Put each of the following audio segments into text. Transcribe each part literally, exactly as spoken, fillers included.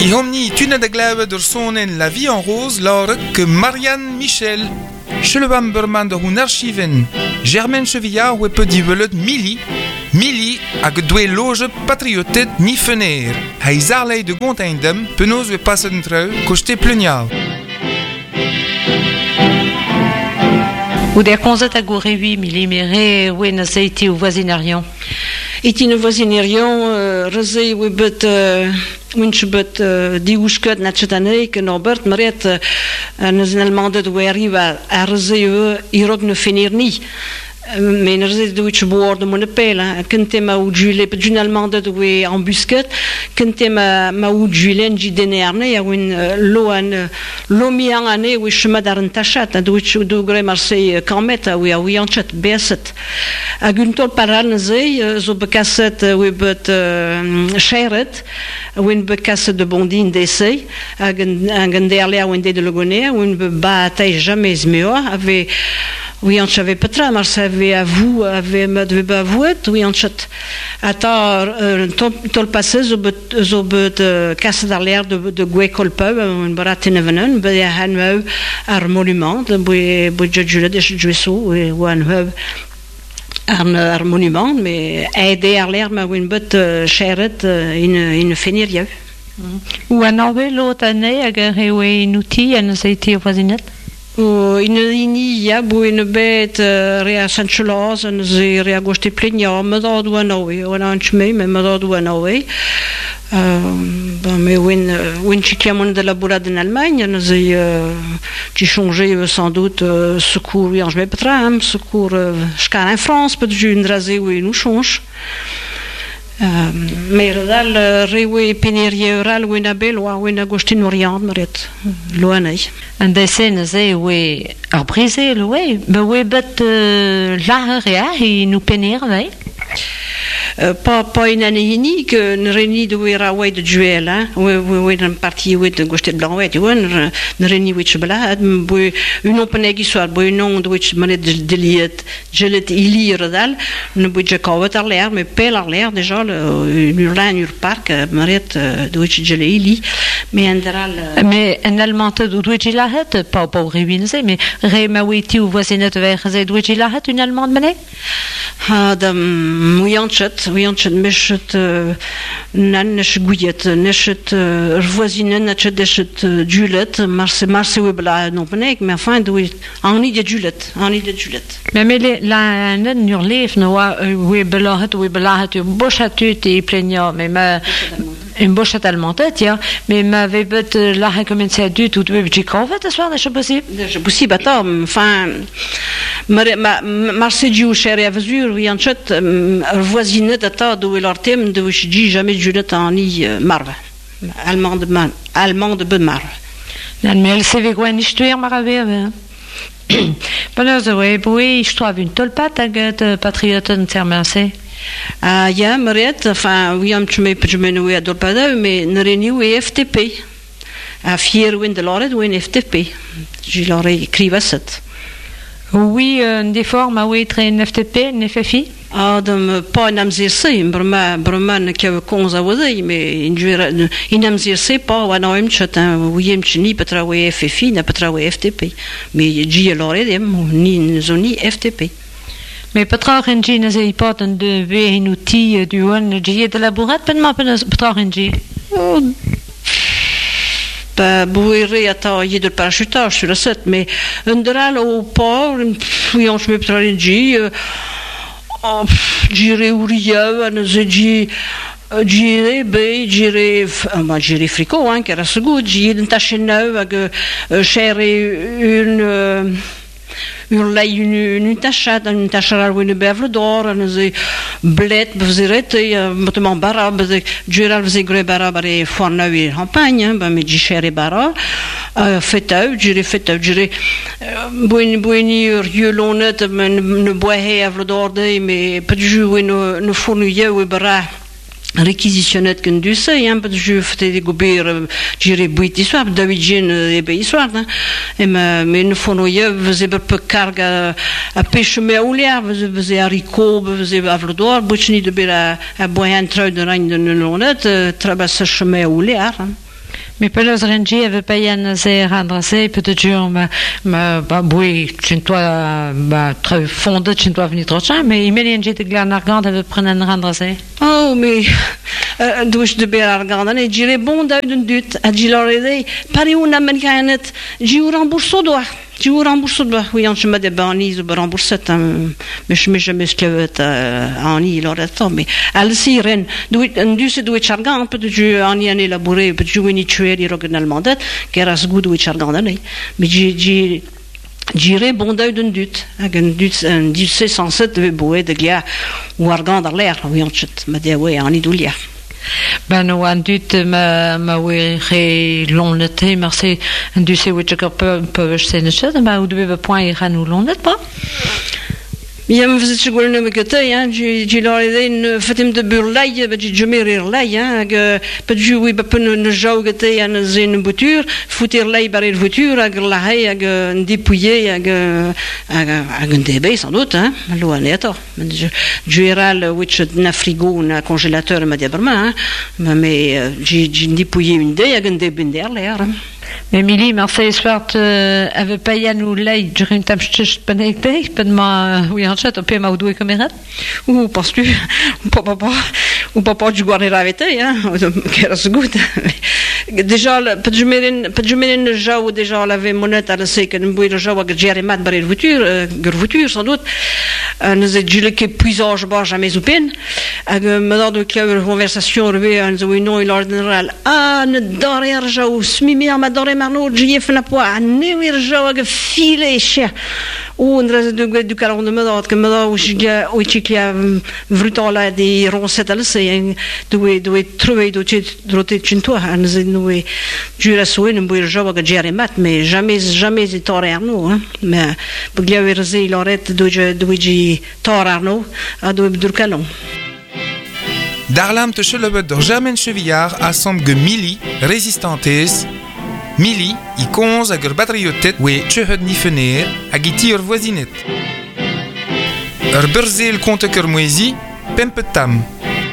I homni tuna da glave der sonen La vie en rose lor que Marianne Michel. Chelebam Burman de hun archiven Germaine Chevillard ou peut divelet Mili. Mili hag dwe loge patriotet ni fener. Hai zarlei de gonteindem penaos we passen treu koste plunial. Ou der konzet a gore vi Mili mere we na seiti ou voisinarion. Iti ne voisinarion uh, reze we bet uh, winch bet uh, di ushket na chetane que Norbert meret uh, nationalement de we arriva a reze uh, irog ne finir ni. Mais nous avons dit boire de mon appel. Quand ma ou Julie, pas d'une allemande de we embusquette. Quand ma ma ou Julie, j'ai dénervé. Il y a une loan, lomian année où je me darren tachat. De which do gré Marseille Carmeta où il y a oui en chat besset. A guntor paranze, zo bekasset we bet cheret, win bekasset de bondine d'essai. A genderler ou de logoné, win be bataille jamais mieux. Avait oui, on savait pas très, mais ça avait à vous, avait me devait pas avouer, oui, on chat. Attends, tout le passé, zo bet, zo bet casse d'arrière de de Gwe Kolpa, une barate nevenen, ben il y a un peu un monument, de bouille bouille de Jules de Juisseau, ou un peu un un monument, mais aider à l'air, mais une bet cheret, une une finirie. Ou un autre l'autre année, à gagner un outil, à nous aider au voisinette. Uh, in inia bu in bet uh, rea Sancholos en ze rea goste plenia me da do noe on anch me me da do noe ba me win uh, win chikiamon de la boulade en Allemagne en ze uh, qui changer uh, sans doute uh, secours oui en je me petram secours uh, en France peut je une rasé oui nous change Uh, mais dal rewe penerie oral ou na bel ou na gostin orient meret loanai un dessin ze we a brisé le we be we bet la rea i nous penir vai pas pas une année ni que ne réuni de we rawai de juel hein we we une partie we de gostin blanc we tu ne réuni which blad bu une open qui soit bu non de which manet de liet gelet ilir dal ne bu je kavet ar l'air mais pel ar l'air déjà une lane ur parc maret de which gele ili mais en général mais en allemand de which la het pas pas réuniser mais remawiti ou voisinette vers de which la het une allemande manet ha da muyanchet muyanchet meshet nan nesh guyet neshet voisine nechet deshet julet marse marse webla non panek mais enfin de ani de julet ani de julet mais mais la nen nur leef no we belahet we belahet bochatut et plaignant mais ma une bochat allemande tiens mais m'avait bet la recommencé du tout we j'ai qu'en fait ce soir c'est possible c'est possible attends enfin marse du cher et avazur oui en chat voisine d'ata de l'ortem de je dis jamais julet ani marve allemande allemande be marve nan mais c'est vegan nicht tuer marave Bonne soirée, oui, je trouve une tolpat à patriote terminé. Ah, ya, Mariette, enfin, oui, on me peut me nouer à dolpada, mais ne renew et F T P. À fier win de l'oreille ou une F T P. Je leur ai écrit ça. Oui, des formes à oui, très F T P, F F I. Ah, de pas un amzirse, brema, brema ne qui avait cons à vous mais in amzirse pas ou un chat un oui ni peut travailler F F I, n'a pas travailler F T P. Mais j'ai l'oreille ni zone F T P. Mais peut-être un G n'est pas de V un outil du one G de la bourrade, pas de ma peut-être un G. Bah, bouillir à tailler de parachutage sur le set, mais un drôle au port, oui, on se met peut-être un G. J'irai Ouria, j'ai j'irai B, j'irai, bah, j'irai fricot, hein, car c'est good, j'irai une tâche neuve, avec, cher une, une lei une une tâchade une tâchade une bevle d'or une bled bzirete notamment bara jural vzigre bara bare fornawi campagne ba me jichere bara fetau jiri fetau jiri buini buini riolonet ne boihe avle d'or de mais pas du jouer ne ne fournuye ou bara réquisitionnet que du sais un peu de jeu fait des gober j'irai buiti soir davidjin et ben soir et mais ne faut noyer vous avez peu carga à pêche mais ou l'air vous vous haricot vous avez avlodor buchni de bela à boyan trou de rein de lonet traverser chemin ou l'air Mais pelos renji avait pas yann se randrase peut-être ma ma bah oui tu toi bah très fondé tu dois venir trop cher mais il m'a dit de glan argand avait prendre un randrase. Oh mais douche de ber argand et j'irai bon d'un dut à giloré pari una americanet j'ai remboursé doigt j'ai remboursé doigt oui on se met des banis ou remboursé mais je me jamais esclavet en il aurait temps mais al siren du du se doit chargant peut je en y en élaborer peut je ni tuer les regionalement date car as good doit chargant mais j'ai j'ai j'irai bon d'un dut avec un dut un dut cent sept de boé de gars ou argand dans l'air oui on se me dit ouais en idolia. Ben no an dut ma ma we re long l'été merci un du c'est which peu peu c'est ne chose mais où devait point ir à nous long l'été pas. Ja, me faisait ce golden megate, hein, j'ai j'ai leur idée une fatim de burlai, ben j'ai jamais rire là, hein, que peut du oui ben ne ne jau gate en une voiture, foutir là par une voiture, avec la haie, avec un dépouillé, avec avec un débit sans doute, hein, lo aléatoire. Je je irai le which na frigo, na congélateur, m'a dit hein, mais j'ai j'ai dépouillé une dé, avec un débit derrière. Émilie, Marseille Swart avait pas yann ou lay durant une tâche connectée, pas de ma oui en chat au P M A ou doué caméra ou parce que ou papa pas ou papa du guarder avec hein qu'era ce goût déjà pas de merin pas de merin já ou déjà l'avait monnaie à la c'est que nous boire já avec gérer mat barrer voiture gar voiture sans doute nous est du que puissant pas jamais ou peine avec me de clave conversation revue en oui non il ordinera ah ne dormir já ou smimi ma dormir marno j'ai fait la poids ne wir já avec filet cher ou on reste de du calon de me que me où j'ai où j'ai clair brutal là des roncettes à la c'est doit doit trouver d'autres d'autres chintois nous nous jura souhait nous boire já avec gérer mat mais jamais jamais c'est torerno hein mais pour lui avoir dit il aurait doit doit torerno à doit dur calon. Darlam te chelebet de Germaine Chevillard assemble que Mili, résistantes, Mili, i konz hag ur batriotet we tchehet ni fener hag i ti ur voisinet. Ur berzel kontek ur moezi, pempet tam.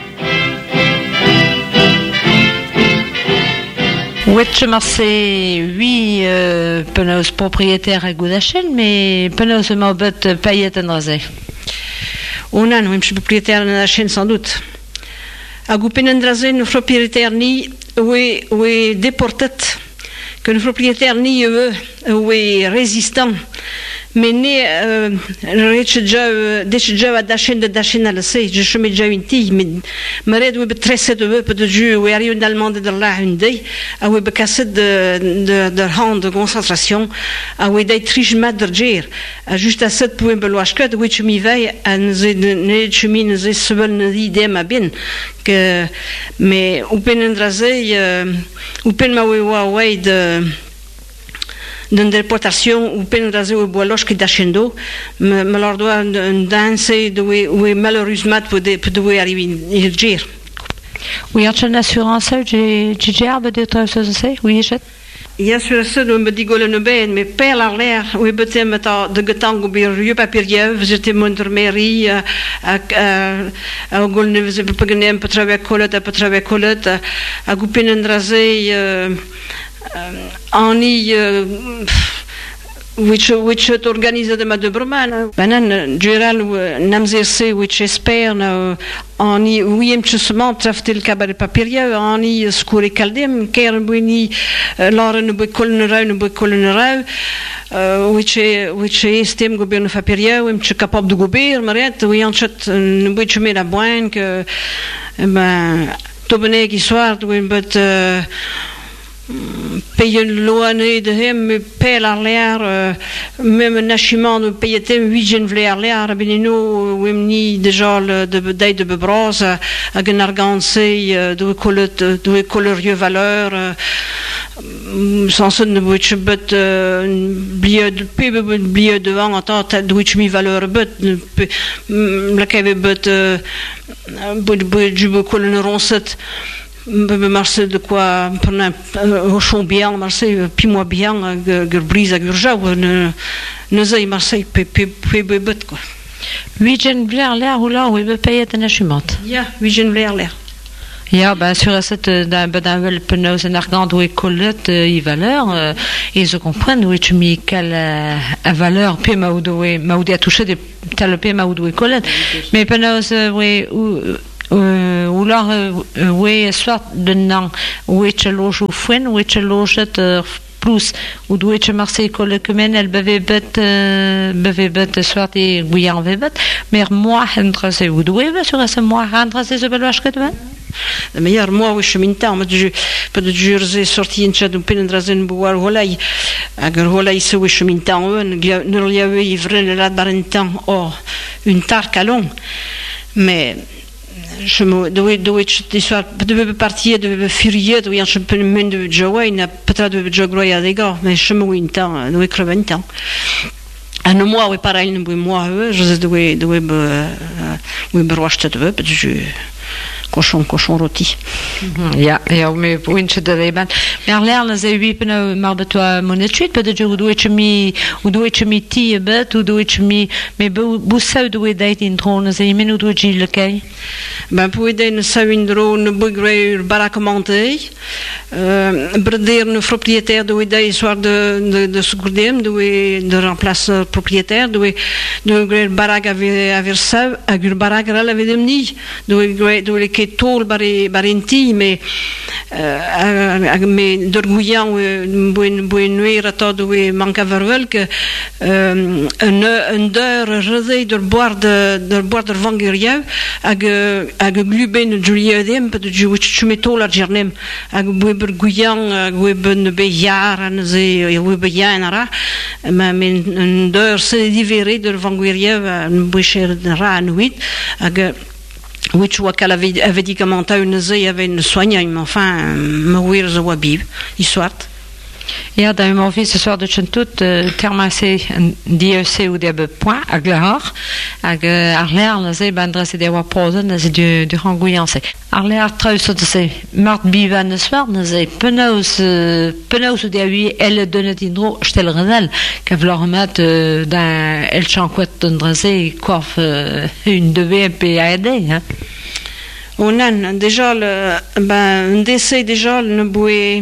Ouetche Marseille, oui, euh, penaos propriétaire à Goudachen, mais penaos ma bet payet en rasé. On a, nous, je suis propriétaire de la chaîne sans doute. À Goupenendrazen, nos propriétaires ni, oui, oui, déportés, que nos propriétaires ni, oui, résistants, mais ni, euh, déjà, déjà, à Dachen de Dachen à la C, je suis déjà une tille, mais, mais, oui, très set de peu de jeu, oui, arrive une allemande de la une day, à oui, cassé de, de, de hand de concentration, à oui, des triches madrger, à juste à sept points beloachket, oui, tu m'y veilles, à nous, ne, tu m'y, nous, seven idée ma bien, que, mais, ou penendrazé, ou pen ma oui, ouais, de, d'une déportation ou pénalisé au bois loche qui d'achendo me me leur doit un danse de oui malheureusement pour de pour de arriver il gère oui en chaîne assurance j'ai j'ai arbe de toi ça c'est oui j'ai il y a sur ça de me dit le ben mais per l'air oui peut-être mettre de getang ou bien vieux papier j'étais montre mairie à à au gol ne faisait pas gagner un peu travailler colette un peu travailler colette à couper un drasé en y which which organise de ma de Brumana banan général namzerse which espère en y oui imchement trafte le cabaret papier en y scoure caldem ker buini lora no bekolnera no bekolnera which which estem governo papier ou imch capable de gober maret oui en chat no buche me la boin que ben tobene qui soir oui but payer l'année de him mais payer l'air même un nachement de payer huit jeunes vler l'air benino ou ni déjà le de d'aide de bebras à un argancé de couleur de colorieux valeur sans ce ne bouche but blieu de peu blieu devant en tant de which mi valeur but la cave but but du colonne ronset Marseille de quoi au champ bien Marseille puis moi bien que brise à Gurja ou ne ne ai Marseille pe pe pe bet quoi huit jeunes vler l'air ou là où il veut payer un achumant ya huit jeunes vler l'air Ja, ben sur cette d'un d'un vel penaos en argand ou écolette i valeur et je comprends où tu mis quelle a valeur pe maudoué maudé a touché de tel pe maudoué colette mais penaos oui ou ou alors oui soit de non oui tu loges au foin oui tu loges plus ou doit tu marcher colle que men elle beve bet beve bet soit et guyan bebet mais moi entre c'est ou doit sur ce moi entre c'est ce beloche que tu de meilleur moi oui chemin temps mais je pas de jours c'est sorti en chat un peu drazen boire holay agar holay c'est oui chemin temps ne y avait ivren la barentan oh une tar calon mais je me dois dois des soirs de partir de furieux de un championnat de Joey n'a peut-être de Joey à des gars mais je me oui temps dois crever un temps un mois oui pareil ne moi je dois dois oui broachter de parce que cochon cochon rôti ja ja mais winche de leben mais l'air les huit pena marbeto monetuit peut-être ou doit tu mi ou doit tu mi ti bet ou doit tu mi mais bu ça doit date in drone et men ou doit tu le kai ben pour aider ne ça une drone bugre barakamante euh breder le propriétaire doit aider soir de de de secourdem doit de remplacer propriétaire doit de barak avait avait ça agur barak la avait demni doit doit que tol bari barenti mais euh mais d'orguillant buen buen nuire à todo et manque vervel que un un d'heure redé de boire de de boire de vangeria ag ag gluben juliedem peut de je me tol à jernem ag berguillant ag ben bejar an ze we bejanara mais un d'heure c'est divéré de vangeria un boucher de ranuit ag oui, tu vois qu'elle avait, avait dit comment t'as une zé, il y avait une soigne, mais enfin, mourir de wabib, histoire. Ja, da im office ce soir de chantut termassé D E C ou des points à glahar ag arler na ze bandra se de wa posen na ze du du ranguyanse arler traus de se mart bivan ce soir na ze penaus penaus de lui elle donne dindro stel renal que vlor mat d'un el chanquet de ze coif une de V P A D hein. On a déjà le ben un décès déjà ne boué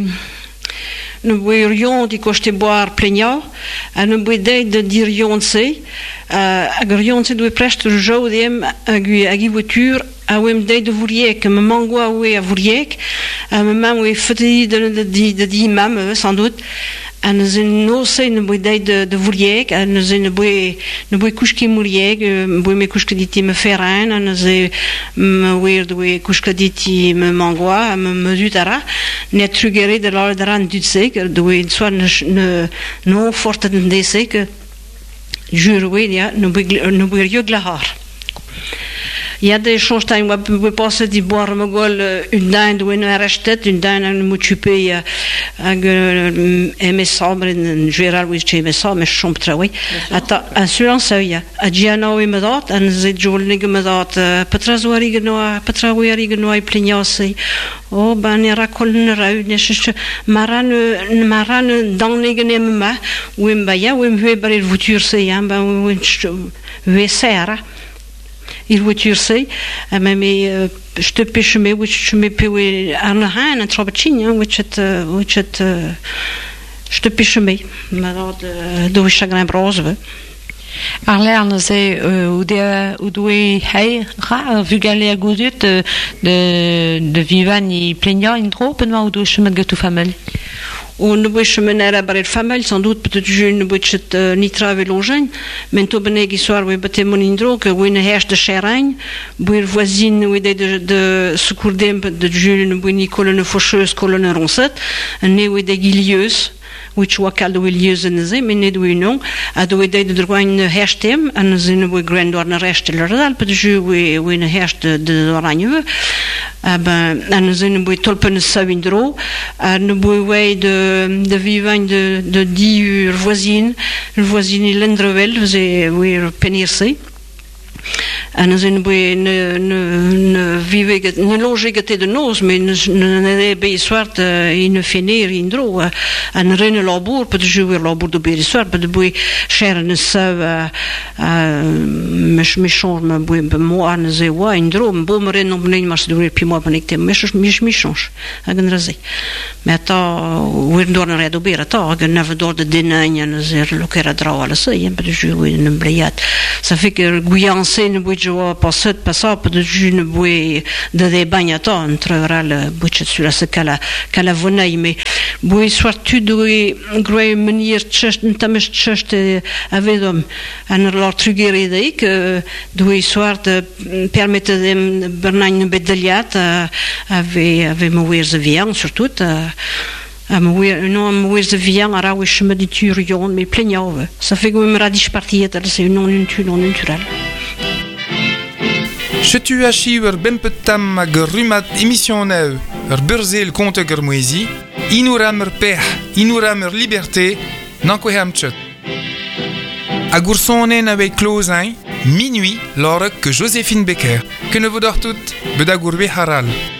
nous voyons di coste boire plaignant à nous boire de dirion c'est à grion c'est de presque jour dem agui agui voiture à wem de vourier que me mangoa ou à vourier à me même ou fati de de de de même sans doute à nous nous c'est une boire de de vourier à nous une boire nous boire couche qui mourir boire mes couches que dit me faire un à nous me weird ou couche que dit me mangoa me me dutara net trugere de l'ordre de du sec de soit ne non forte de sec jure ja no no boire glahar il y a des choses time où peut passer du boire mogol une dinde ou une restet une dinde m'occuper ag M S sombre en général oui chez M S mais chambre travail ata assurance ya agiano et medat an ze jolnig medat patrazoari gno patrazoari gno ai plignose oh ben era kolne rau ne maran maran dans les gnemma ou mbaya ou mweber il voiture c'est ya ben we sera il voiture c'est mais je te pêche mais oui je me peux en rien en trobachin which it which it je te pêche mais malade de chagrin brose Arler na ze ou de ou doe hay ra vu galer a godut de de vivan i plaignant in trop penwa ou do chemin de tout famille ou ne peut chemin à barrer famille sans doute peut-être je ne peux pas ni travailler longtemps mais tout beneg histoire oui bate mon indro que oui une herche de cheragne oui voisine oui de de secours dem de jeune oui ni colonne faucheuse colonne roncette né oui des guilieuse oui tu vois qu'elle oui lieuse ne mais ne oui non a do de de droit une herche tem an zine oui grand or na reste le redal peut je oui oui une herche de de orange ah ben an zine oui tolpen savindro an oui de de vivant de de dix voisine voisine l'endrevel c'est oui penirse En dan zijn we ne vive ne loge gete de nos, mais ne ne be soort in fener in dro en rene labour peut jouer labour de be soort peut de cher ne sa mech méchant me boe moi ne ze wa in dro bo me ren op neem mas de pi moi connecté mech mech méchant agen raze mais ta wir dorn red be ta agen never door de dinanya ne ze lo que era dra ala se en peut jouer ne bliat ça fait que guyanse ne boe jo passer passer peut de ne boe de de bagnata entre le buchet sur la scala cala vonai mais boe soit tu de grey manier chest tames chest avedom en la trugere de que doe soit permettre de bernagne bedeliat ave ave mourir de viande surtout à mourir non mourir de viande à rawe chemin de turion mais plaignant ça fait que me radis partie c'est non une tu non naturel. Chetu achi ur bempet tam hag ur rumat emission neu ur beurzel konte ur moezi, inouram ur pech, inouram ur liberté, nankouem tchet. Hag ur sonen avec Closin, minuit, l'orek que Joséphine Becker, que ne vaudor tout, bedag ur haral.